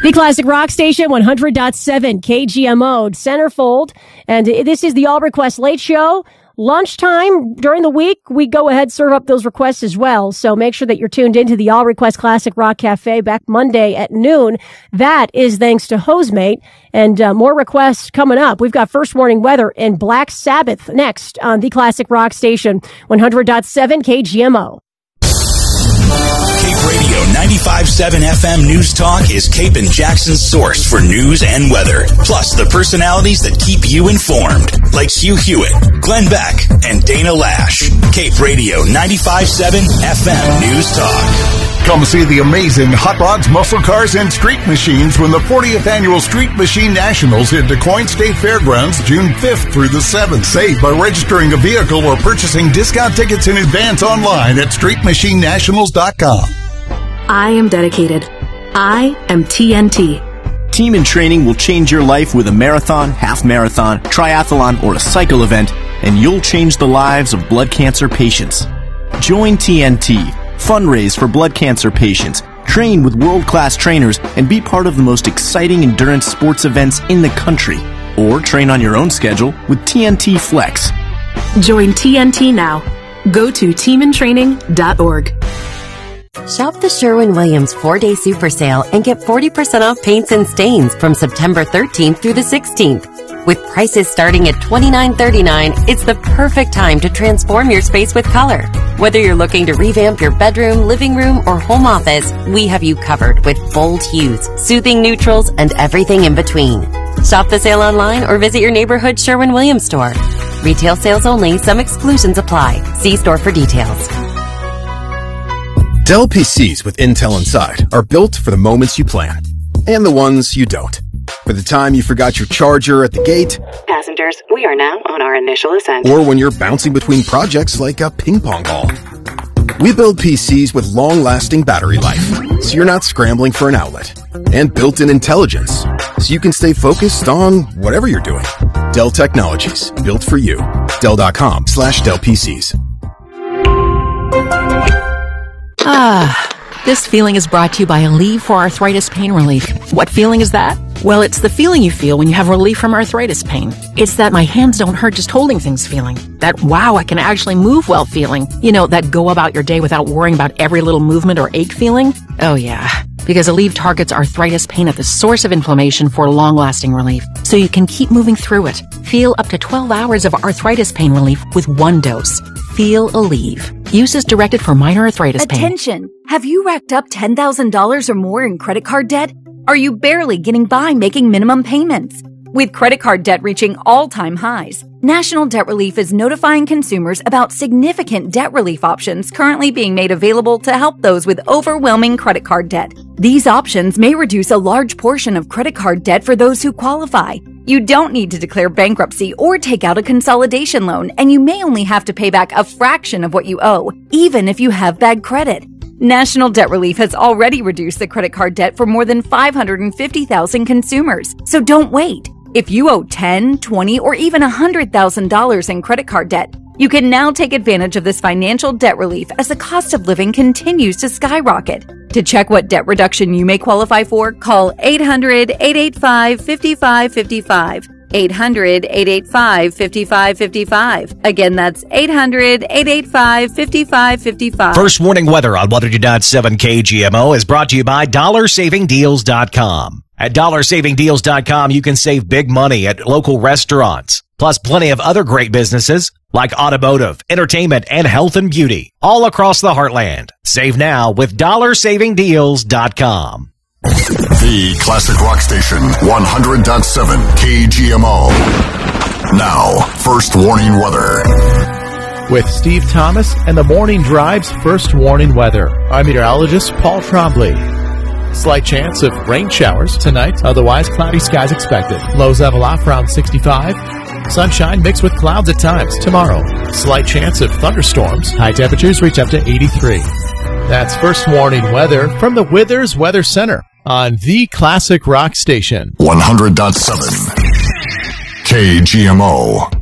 The Classic Rock Station, 100.7 KGMO, Centerfold. And this is the All Request Late Show. Lunchtime during the week, we go ahead, serve up those requests as well. So make sure that you're tuned into the All Request Classic Rock Cafe back Monday at noon. That is thanks to Hosemate. And more requests coming up. We've got First Warning Weather and Black Sabbath next on the Classic Rock Station, 100.7 KGMO. Cape Radio 95.7 FM News Talk is Cape and Jackson's source for news and weather. Plus the personalities that keep you informed, like Sue Hewitt, Glenn Beck, and Dana Lash. Cape Radio 95.7 FM News Talk. Come see the amazing Hot Rods, Muscle Cars, and Street Machines when the 40th Annual Street Machine Nationals hit DuQuoin State Fairgrounds June 5th through the 7th. Save by registering a vehicle or purchasing discount tickets in advance online at streetmachinenationals.com. I am dedicated. I am TNT. Team in Training will change your life with a marathon, half marathon, triathlon, or a cycle event, and you'll change the lives of blood cancer patients. Join TNT. Fundraise for blood cancer patients, train with world-class trainers, and be part of the most exciting endurance sports events in the country. Or train on your own schedule with TNT Flex. Join TNT now. Go to teamintraining.org. Shop the Sherwin-Williams 4-Day Super Sale and get 40% off paints and stains from September 13th through the 16th. With prices starting at $29.39, it's the perfect time to transform your space with color. Whether you're looking to revamp your bedroom, living room, or home office, we have you covered with bold hues, soothing neutrals, and everything in between. Shop the sale online or visit your neighborhood Sherwin-Williams store. Retail sales only. Some exclusions apply. See store for details. Dell PCs with Intel inside are built for the moments you plan and the ones you don't. For the time you forgot your charger at the gate. Passengers, we are now on our initial ascent. Or when you're bouncing between projects like a ping pong ball. We build PCs with long-lasting battery life, so you're not scrambling for an outlet. And built-in intelligence, so you can stay focused on whatever you're doing. Dell Technologies, built for you. Dell.com/Dell PCs. This feeling is brought to you by Aleve for Arthritis Pain Relief. What feeling is that? Well, it's the feeling you feel when you have relief from arthritis pain. It's that my hands don't hurt just holding things feeling. That, wow, I can actually move well feeling. You know, that go about your day without worrying about every little movement or ache feeling. Oh, yeah. Because Aleve targets arthritis pain at the source of inflammation for long-lasting relief, so you can keep moving through it. Feel up to 12 hours of arthritis pain relief with one dose. Feel Aleve. Use is directed for minor arthritis pain. Attention! Have you racked up $10,000 or more in credit card debt? Are you barely getting by making minimum payments? With credit card debt reaching all-time highs, National Debt Relief is notifying consumers about significant debt relief options currently being made available to help those with overwhelming credit card debt. These options may reduce a large portion of credit card debt for those who qualify. You don't need to declare bankruptcy or take out a consolidation loan, and you may only have to pay back a fraction of what you owe, even if you have bad credit. National Debt Relief has already reduced the credit card debt for more than 550,000 consumers, so don't wait. If you owe $10,000, $20,000, or even $100,000 in credit card debt, you can now take advantage of this financial debt relief as the cost of living continues to skyrocket. To check what debt reduction you may qualify for, call 800-885-5555. 800-885-5555. Again, that's 800-885-5555. First Warning Weather on 100.7 KGMO is brought to you by DollarSavingDeals.com. At DollarSavingDeals.com, you can save big money at local restaurants, plus plenty of other great businesses like automotive, entertainment, and health and beauty all across the heartland. Save now with DollarSavingDeals.com. The Classic Rock Station, 100.7 KGMO. Now, First Warning Weather. With Steve Thomas and the Morning Drive's First Warning Weather, I'm meteorologist Paul Trombley. Slight chance of rain showers tonight, otherwise cloudy skies expected. Lows level off around 65. Sunshine mixed with clouds at times. Tomorrow, slight chance of thunderstorms. High temperatures reach up to 83. That's First Warning Weather from the Withers Weather Center on the Classic Rock Station. 100.7 KGMO.